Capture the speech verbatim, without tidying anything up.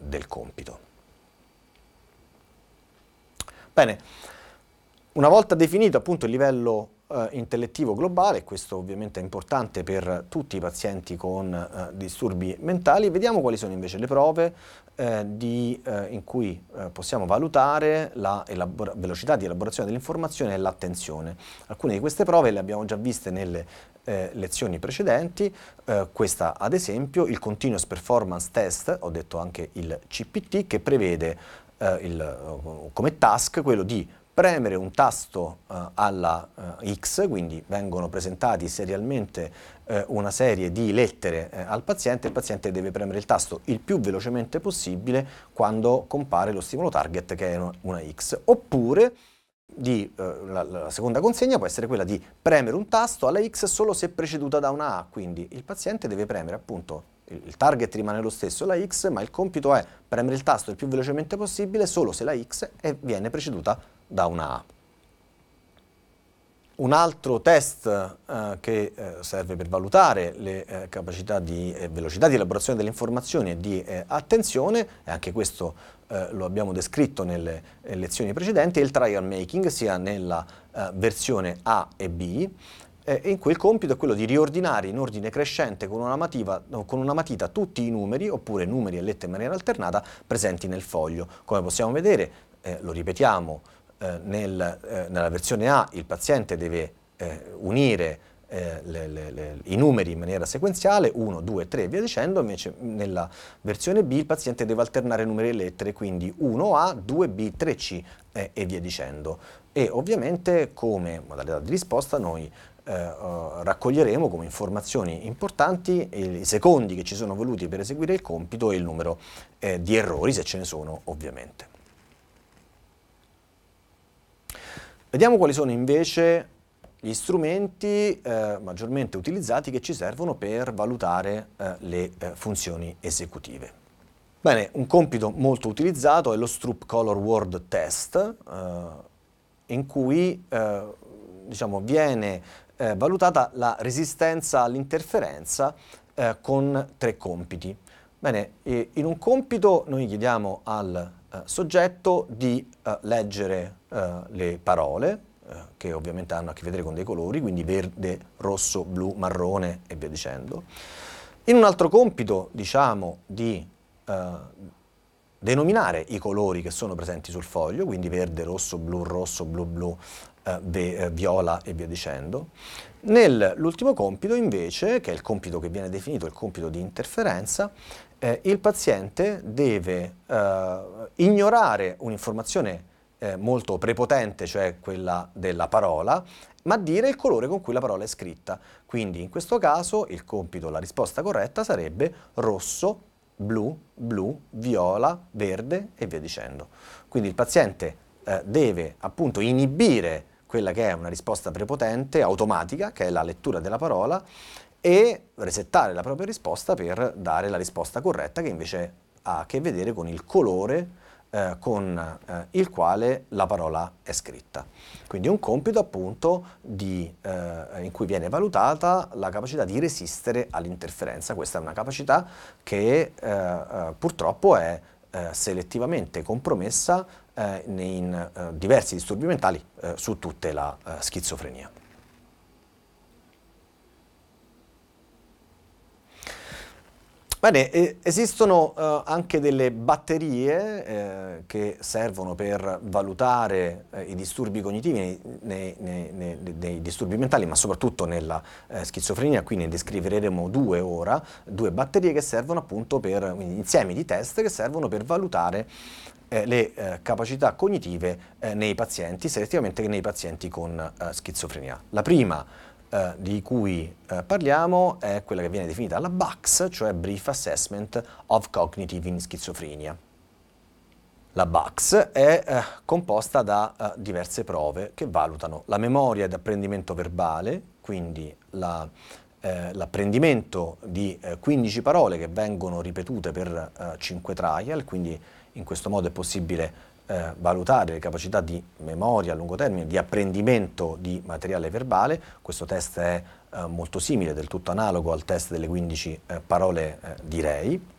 del compito. Bene, una volta definito appunto il livello eh, intellettivo globale, questo ovviamente è importante per tutti i pazienti con eh, disturbi mentali, vediamo quali sono invece le prove eh, di, eh, in cui eh, possiamo valutare la velocità di elaborazione dell'informazione e l'attenzione. Alcune di queste prove le abbiamo già viste nelle eh, lezioni precedenti, eh, questa ad esempio il Continuous Performance Test, ho detto anche il C P T, che prevede eh, il, come task quello di premere un tasto uh, alla uh, X, quindi vengono presentati serialmente uh, una serie di lettere uh, al paziente, il paziente deve premere il tasto il più velocemente possibile quando compare lo stimolo target che è una, una X, oppure di, uh, la, la seconda consegna può essere quella di premere un tasto alla X solo se preceduta da una A, quindi il paziente deve premere appunto, il target rimane lo stesso, la X, ma il compito è premere il tasto il più velocemente possibile solo se la X è, viene preceduta da una A. Un altro test eh, che eh, serve per valutare le eh, capacità di eh, velocità di elaborazione delle informazioni e di eh, attenzione, e anche questo eh, lo abbiamo descritto nelle eh, lezioni precedenti, è il trial making, sia nella eh, versione A e B, eh, in cui il compito è quello di riordinare in ordine crescente con una, mativa, no, con una matita tutti i numeri, oppure numeri e lettere in maniera alternata, presenti nel foglio. Come possiamo vedere, eh, lo ripetiamo, Eh, nel, eh, nella versione A il paziente deve eh, unire eh, le, le, le, i numeri in maniera sequenziale, uno, due, tre e via dicendo, invece nella versione B il paziente deve alternare numeri e lettere, quindi uno A, due B, tre C eh, e via dicendo. E ovviamente come modalità di risposta noi eh, raccoglieremo come informazioni importanti i secondi che ci sono voluti per eseguire il compito e il numero eh, di errori, se ce ne sono ovviamente. Vediamo quali sono invece gli strumenti eh, maggiormente utilizzati che ci servono per valutare eh, le eh, funzioni esecutive. Bene, un compito molto utilizzato è lo Stroop Color Word Test, eh, in cui eh, diciamo, viene eh, valutata la resistenza all'interferenza eh, con tre compiti. Bene, in un compito noi chiediamo al Uh, soggetto di uh, leggere uh, le parole, uh, che ovviamente hanno a che vedere con dei colori, quindi verde, rosso, blu, marrone e via dicendo. In un altro compito diciamo di uh, denominare i colori che sono presenti sul foglio, quindi verde, rosso, blu, rosso, blu, blu, uh, ve, uh, viola e via dicendo. Nell'ultimo compito invece, che è il compito che viene definito il compito di interferenza, Eh, il paziente deve eh, ignorare un'informazione eh, molto prepotente, cioè quella della parola, ma dire il colore con cui la parola è scritta. Quindi in questo caso il compito, la risposta corretta sarebbe rosso, blu, blu, viola, verde e via dicendo. Quindi il paziente eh, deve appunto inibire quella che è una risposta prepotente, automatica, che è la lettura della parola, e resettare la propria risposta per dare la risposta corretta, che invece ha a che vedere con il colore eh, con eh, il quale la parola è scritta. Quindi un compito appunto di, eh, in cui viene valutata la capacità di resistere all'interferenza. Questa è una capacità che eh, eh, purtroppo è eh, selettivamente compromessa eh, in eh, diversi disturbi mentali eh, su tutta la eh, schizofrenia. Bene, eh, esistono eh, anche delle batterie eh, che servono per valutare eh, i disturbi cognitivi nei, nei, nei, nei disturbi mentali, ma soprattutto nella eh, schizofrenia. Qui ne descriveremo due ora, due batterie che servono appunto per, quindi insiemi di test che servono per valutare eh, le eh, capacità cognitive eh, nei pazienti, selettivamente nei pazienti con eh, schizofrenia. La prima Uh, di cui uh, parliamo è quella che viene definita la B A C S, cioè Brief Assessment of Cognitive in Schizophrenia. La B A C S è uh, composta da uh, diverse prove che valutano la memoria ed apprendimento verbale, quindi la, eh, l'apprendimento di eh, quindici parole che vengono ripetute per uh, cinque trial, quindi in questo modo è possibile Eh, valutare le capacità di memoria a lungo termine, di apprendimento di materiale verbale. Questo test è eh, molto simile, del tutto analogo al test delle quindici eh, parole eh, direi.